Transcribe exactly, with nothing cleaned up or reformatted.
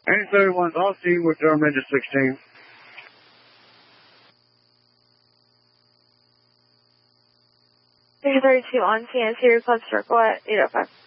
eight thirty-one's all C with Durham Engine sixteen. three thirty-two on C N C, request circle at eight oh five.